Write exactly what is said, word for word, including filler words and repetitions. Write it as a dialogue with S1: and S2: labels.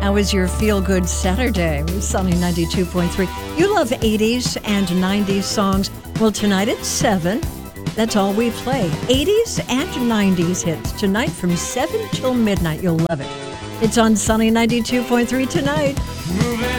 S1: How was your feel-good Saturday with Sunny ninety-two point three? You love eighties and nineties songs. Well, tonight at seven, that's all we play. eighties and nineties hits tonight from seven till midnight. You'll love it. It's on Sunny ninety-two point three tonight.